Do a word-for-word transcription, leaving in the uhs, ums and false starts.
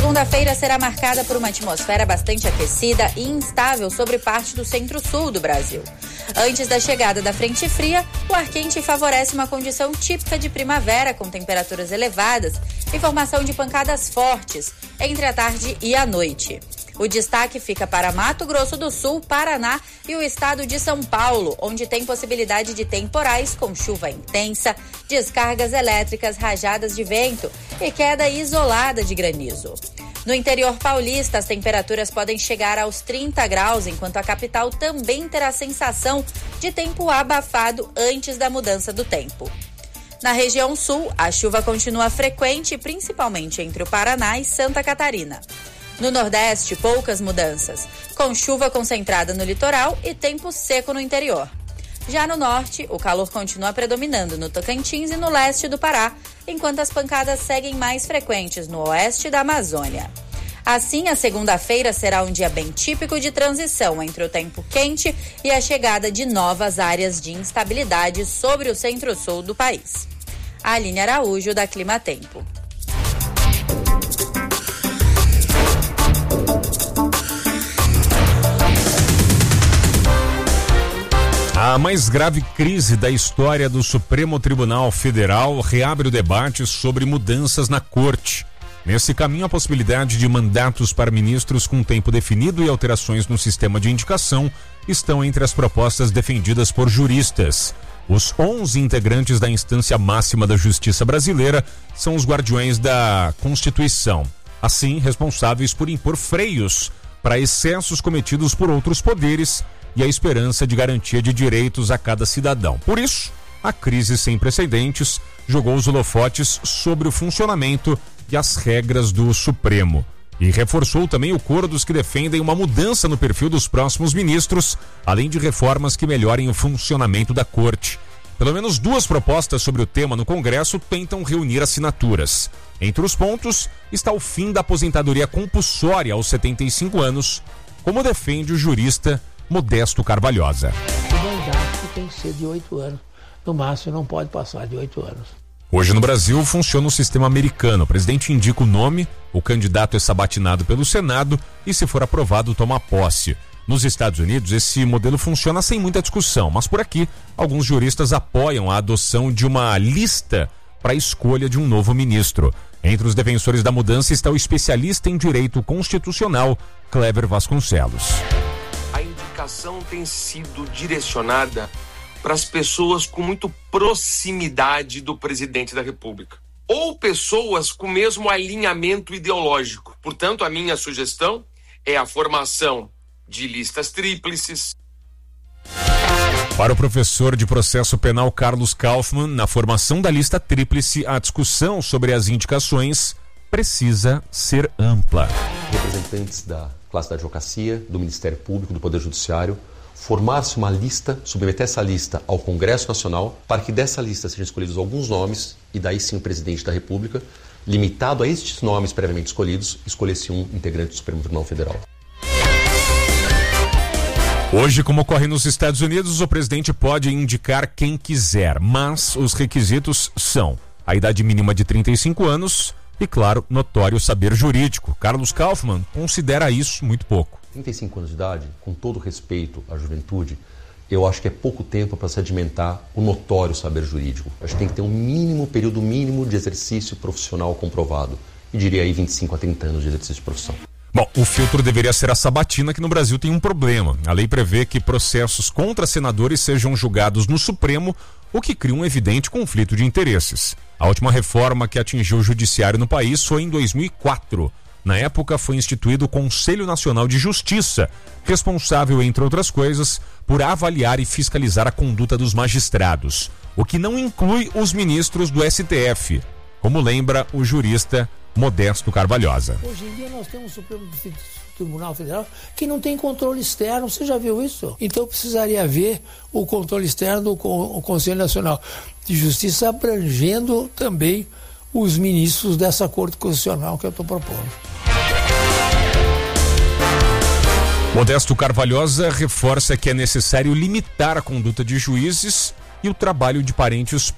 segunda-feira será marcada por uma atmosfera bastante aquecida e instável sobre parte do centro-sul do Brasil. Antes da chegada da frente fria, o ar quente favorece uma condição típica de primavera, com temperaturas elevadas e formação de pancadas fortes entre a tarde e a noite. O destaque fica para Mato Grosso do Sul, Paraná e o estado de São Paulo, onde tem possibilidade de temporais com chuva intensa, descargas elétricas, rajadas de vento e queda isolada de granizo. No interior paulista, as temperaturas podem chegar aos trinta graus, enquanto a capital também terá sensação de tempo abafado antes da mudança do tempo. Na região sul, a chuva continua frequente, principalmente entre o Paraná e Santa Catarina. No Nordeste, poucas mudanças, com chuva concentrada no litoral e tempo seco no interior. Já no Norte, o calor continua predominando no Tocantins e no leste do Pará, enquanto as pancadas seguem mais frequentes no oeste da Amazônia. Assim, a segunda-feira será um dia bem típico de transição entre o tempo quente e a chegada de novas áreas de instabilidade sobre o centro-sul do país. Aline Araújo, da Clima Tempo. A mais grave crise da história do Supremo Tribunal Federal reabre o debate sobre mudanças na corte. Nesse caminho, a possibilidade de mandatos para ministros com tempo definido e alterações no sistema de indicação estão entre as propostas defendidas por juristas. Os onze integrantes da instância máxima da justiça brasileira são os guardiões da Constituição, assim responsáveis por impor freios para excessos cometidos por outros poderes e a esperança de garantia de direitos a cada cidadão. Por isso, a crise sem precedentes jogou os holofotes sobre o funcionamento e as regras do Supremo e reforçou também o coro dos que defendem uma mudança no perfil dos próximos ministros, além de reformas que melhorem o funcionamento da corte. Pelo menos duas propostas sobre o tema no Congresso tentam reunir assinaturas. Entre os pontos está o fim da aposentadoria compulsória aos setenta e cinco anos, como defende o jurista Modesto Carvalhosa. O mandato tem que ser de oito anos. No máximo, não pode passar de oito anos. Hoje no Brasil funciona o sistema americano. O presidente indica o nome, o candidato é sabatinado pelo Senado e, se for aprovado, toma posse. Nos Estados Unidos, esse modelo funciona sem muita discussão, mas por aqui, alguns juristas apoiam a adoção de uma lista para a escolha de um novo ministro. Entre os defensores da mudança está o especialista em direito constitucional, Cleber Vasconcelos. A indicação tem sido direcionada para as pessoas com muito proximidade do presidente da República, ou pessoas com o mesmo alinhamento ideológico. Portanto, a minha sugestão é a formação de listas tríplices. Para o professor de processo penal Carlos Kaufmann, na formação da lista tríplice, a discussão sobre as indicações precisa ser ampla. Representantes da classe da advocacia, do Ministério Público, do Poder Judiciário, formasse uma lista, submeter essa lista ao Congresso Nacional, para que dessa lista sejam escolhidos alguns nomes, e daí sim o presidente da República, limitado a estes nomes previamente escolhidos, escolhesse um integrante do Supremo Tribunal Federal. Hoje, como ocorre nos Estados Unidos, o presidente pode indicar quem quiser, mas os requisitos são a idade mínima de trinta e cinco anos e, claro, notório saber jurídico. Carlos Kaufmann considera isso muito pouco. trinta e cinco anos de idade, com todo respeito à juventude, eu acho que é pouco tempo para sedimentar o notório saber jurídico. Acho que tem que ter um mínimo, período mínimo de exercício profissional comprovado. E diria aí vinte e cinco a trinta anos de exercício de profissão. Bom, o filtro deveria ser a sabatina, que no Brasil tem um problema. A lei prevê que processos contra senadores sejam julgados no Supremo, o que cria um evidente conflito de interesses. A última reforma que atingiu o judiciário no país foi em dois mil e quatro. Na época, foi instituído o Conselho Nacional de Justiça, responsável, entre outras coisas, por avaliar e fiscalizar a conduta dos magistrados, o que não inclui os ministros do S T F, como lembra o jurista Modesto Carvalhosa. Hoje em dia nós temos o Supremo Tribunal Federal que não tem controle externo, você já viu isso? Então precisaria haver o controle externo do Conselho Nacional de Justiça abrangendo também os ministros dessa Corte Constitucional que eu estou propondo. Modesto Carvalhosa reforça que é necessário limitar a conduta de juízes e o trabalho de parentes